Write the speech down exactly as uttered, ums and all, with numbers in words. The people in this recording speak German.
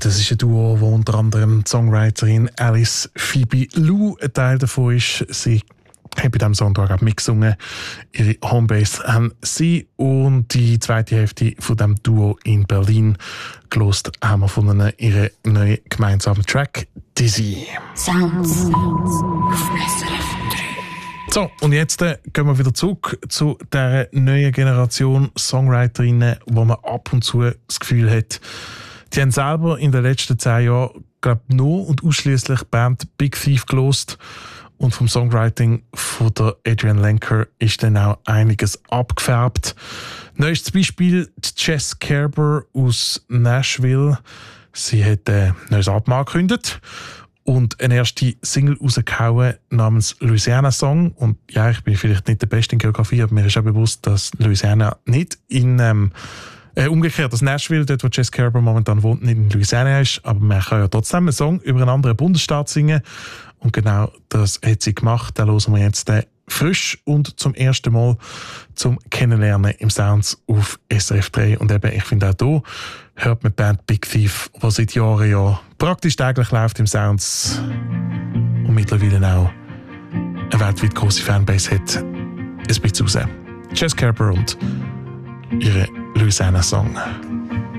Das ist ein Duo, wo unter anderem die Songwriterin Alice Phoebe Lou ein Teil davon ist. Sie hat bei diesem Song auch mitgesungen. Ihre Homebase haben sie und die zweite Hälfte von dem Duo in Berlin gelost haben wir von einer ihren neuen gemeinsamen Track Dizzy. Sounds. So, und jetzt äh, gehen wir wieder zurück zu der neuen Generation Songwriterinnen, wo man ab und zu das Gefühl hat, die haben selber in den letzten zehn Jahren, glaube ich, nur und ausschließlich Band Big Thief gelost. Und vom Songwriting von der Adrienne Lenker ist dann auch einiges abgefärbt. Neuestes Beispiel die Jess Kerber aus Nashville. Sie hat ein neues Album angekündigt und eine erste Single rausgehauen namens Louisiana Song. Und ja, ich bin vielleicht nicht der Beste in Geografie, aber mir ist auch bewusst, dass Louisiana nicht in ähm, äh, umgekehrt, dass Nashville, dort wo Jess Kerber momentan wohnt, nicht in Louisiana ist. Aber man kann ja trotzdem einen Song über einen anderen Bundesstaat singen. Und genau das hat sie gemacht. Da hören wir jetzt den frisch und zum ersten Mal zum Kennenlernen im Sounds auf S R F drei. Und eben, ich finde auch hier hört man die Band Big Thief, die seit Jahren ja praktisch täglich läuft im Sounds und mittlerweile auch eine weltweit grosse Fanbase hat, ein bisschen raus. Jess Kerber und ihre Louisiana Song.